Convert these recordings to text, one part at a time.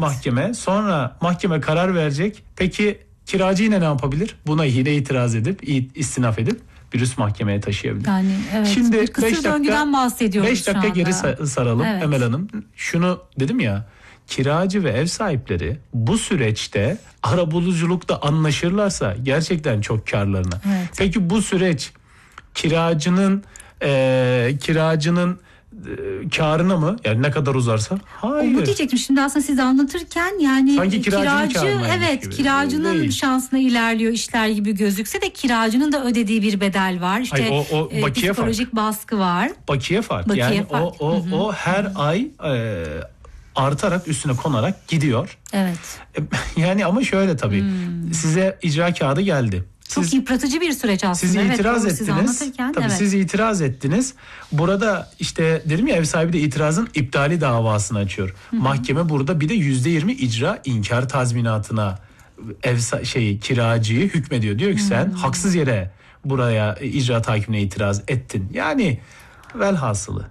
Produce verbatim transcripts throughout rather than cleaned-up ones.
mahkeme, sonra mahkeme karar verecek. Peki kiracı yine ne yapabilir? Buna yine itiraz edip, istinaf edip bir üst mahkemeye taşıyabilir. Yani evet. Şimdi bir kısır döngüden bahsediyoruz. beş dakika geri saralım evet. Emel Hanım. Şunu dedim ya, kiracı ve ev sahipleri bu süreçte arabuluculukta anlaşırlarsa gerçekten çok karlarına. Evet. Peki bu süreç kiracının e, kiracının e, karına mı? Yani ne kadar uzarsa? Hayır. Bu diyecektim şimdi aslında siz anlatırken, yani sanki kiracı evet gibi. kiracının Değil. şansına ilerliyor işler gibi gözükse de kiracının da ödediği bir bedel var. İşte Hayır, o, o e, psikolojik fark. baskı var. Bakiye fark. Bakiye yani fark. o o Hı-hı. o her Hı-hı. ay e, artarak üstüne konarak gidiyor. Evet. Yani ama şöyle tabii. Hmm. Size icra kağıdı geldi. Çok siz, yıpratıcı bir süreç aslında. Siz evet, itiraz doğru, ettiniz. Siz tabii evet. siz itiraz ettiniz. Burada işte dedim ya, ev sahibi de itirazın iptali davasını açıyor. Hı-hı. Mahkeme burada bir de yüzde yirmi icra inkar tazminatına ev şeyi kiracıyı hükmediyor. Diyor ki Hı-hı. sen haksız yere buraya icra tahkimine itiraz ettin. Yani velhasılı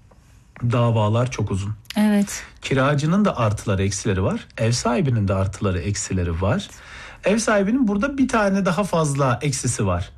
davalar çok uzun. Evet. Kiracının da artıları eksileri var. Ev sahibinin de artıları eksileri var. Ev sahibinin burada bir tane daha fazla eksisi var.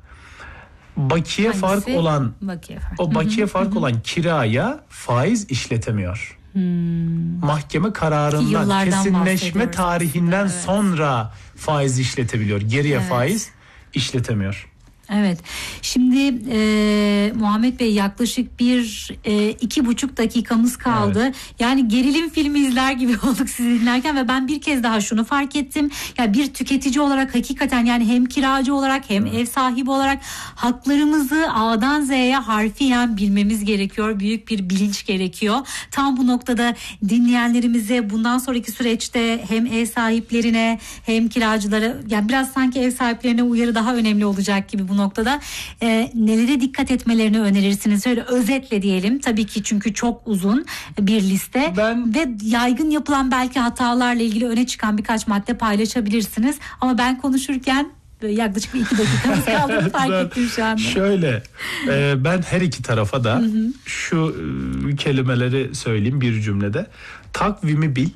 Bakiye Hangisi? fark olan bakiye fark. o bakiye Hı-hı. fark Hı-hı. olan kiraya faiz işletemiyor. Hmm. Mahkeme kararından, kesinleşme tarihinden evet. sonra faiz işletebiliyor. Geriye evet. faiz işletemiyor. Evet. Şimdi e, Muhammed Bey, yaklaşık bir e, iki buçuk dakikamız kaldı. Evet. Yani gerilim filmi izler gibi olduk sizi dinlerken ve ben bir kez daha şunu fark ettim. Yani bir tüketici olarak hakikaten, yani hem kiracı olarak hem evet. ev sahibi olarak haklarımızı A'dan Z'ye harfiyen bilmemiz gerekiyor. Büyük bir bilinç gerekiyor. Tam bu noktada dinleyenlerimize bundan sonraki süreçte hem ev sahiplerine hem kiracılara, yani biraz sanki ev sahiplerine uyarı daha önemli olacak gibi bu noktada e, nelere dikkat etmelerini önerirsiniz? Şöyle özetle diyelim. Tabii ki çünkü çok uzun bir liste ben... ve yaygın yapılan belki hatalarla ilgili öne çıkan birkaç madde paylaşabilirsiniz. Ama ben konuşurken yaklaşık bir iki dakikamız kaldı fark ettim şu anda. Şöyle e, ben her iki tarafa da hı hı. şu e, kelimeleri söyleyeyim bir cümlede. Takvimi bil,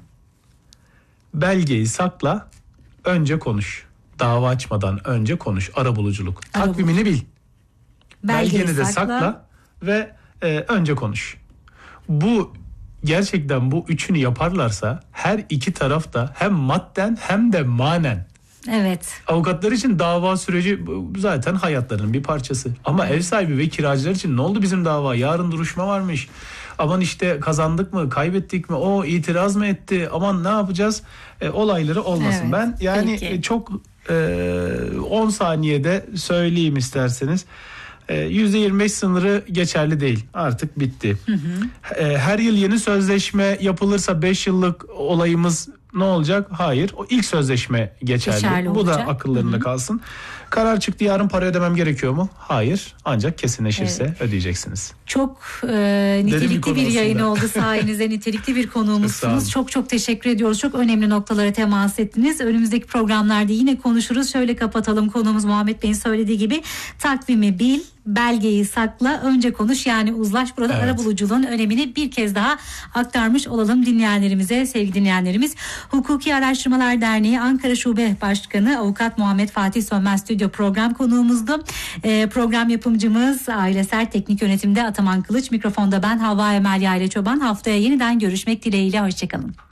belgeyi sakla, önce konuş. Dava açmadan önce konuş. Arabuluculuk. Ara Takvimini bil. Belgeni, Belgeni de sakla, sakla ve e, önce konuş. Bu gerçekten bu üçünü yaparlarsa her iki taraf da hem madden hem de manen. Evet. Avukatlar için dava süreci zaten hayatlarının bir parçası. Ama ev sahibi ve kiracılar için ne oldu bizim dava? Yarın duruşma varmış. Aman işte kazandık mı, kaybettik mi? O itiraz mı etti? Aman ne yapacağız? E, olayları olmasın. Evet, ben yani peki. çok on saniyede söyleyeyim isterseniz. yüzde yirmi beş sınırı geçerli değil. Artık bitti. Hı hı. Her yıl yeni sözleşme yapılırsa beş yıllık olayımız ne olacak? Hayır. O ilk sözleşme geçerli. geçerli Bu da akıllarında Hı-hı. kalsın. Karar çıktı, yarın para ödemem gerekiyor mu? Hayır. Ancak kesinleşirse evet. ödeyeceksiniz. Çok e, nitelikli bir, bir yayın oldu sayenizde. Nitelikli bir konuğumuzsunuz. Çok, çok çok teşekkür ediyoruz. Çok önemli noktalara temas ettiniz. Önümüzdeki programlarda yine konuşuruz. Şöyle kapatalım. Konuğumuz Muhammed Bey'in söylediği gibi takvimi bil, belgeyi sakla, önce konuş, yani uzlaş. Burada evet. arabuluculuğun önemini bir kez daha aktarmış olalım dinleyenlerimize, sevgili dinleyenlerimiz. Hukuki Araştırmalar Derneği Ankara Şube Başkanı Avukat Muhammed Fatih Sönmez stüdyo program konuğumuzdu. Ee, program yapımcımız Ailesel Teknik Yönetimde Ataman Kılıç, mikrofonda ben Havva Emel Yayla Çoban. Haftaya yeniden görüşmek dileğiyle, hoşçakalın.